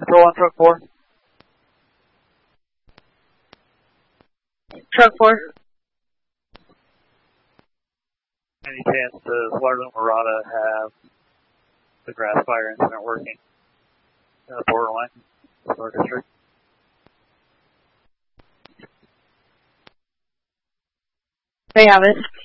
Control on truck 4. Truck 4. Any chance does Waterloo Murata have the grass fire incident working? Borderline, Star District. They have it.